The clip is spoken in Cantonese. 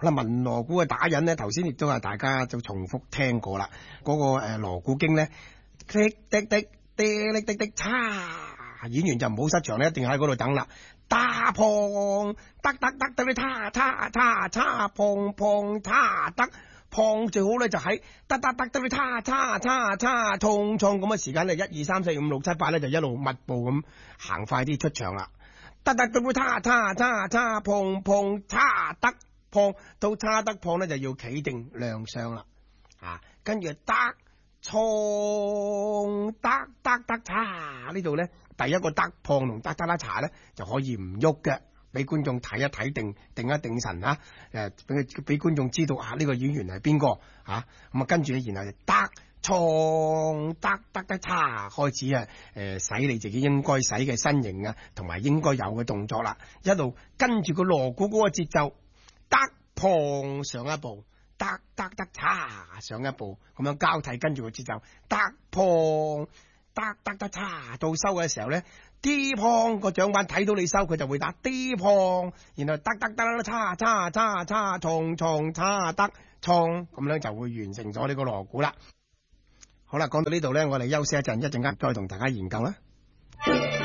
好啦，文鑼鼓嘅打印咧，頭先亦都係大家就重複聽過啦。嗰、個鑼鼓經咧，滴滴滴滴滴滴滴，嚓！演員就唔好失場咧，一定喺嗰度等啦。打碰，得得得得，你叉叉叉叉碰碰叉得碰，最好咧就喺得得得得，你叉叉叉叉衝衝咁嘅時間咧，1、2、3、4、5、6、7、8咧就一路密步咁行快啲出場啦。得得得，你叉叉叉叉碰碰叉得碰，到叉得碰咧就要企定亮相啦。跟住得衝得得得叉呢度咧。第一個得碰同得得查咧就可以唔喐嘅，俾觀眾睇一睇定一定神啊！俾觀眾知道呢個演員係邊個啊？咁跟住咧，然後就得創得得得查開始使你自己應該使嘅身形啊，同埋應該有嘅動作啦，一路跟住個鑼鼓嗰個節奏，得碰上一步，得得得查上一步，咁樣交替跟住個節奏，得碰。得得得叉到收嘅時候咧，D 碰個掌板睇到你收，佢就會打 D 碰，然後得得得叉叉叉叉衝衝叉得衝，咁樣就會完成咗呢個鑼鼓啦。好啦，講到呢度咧，我哋休息一陣間再同大家研究啦。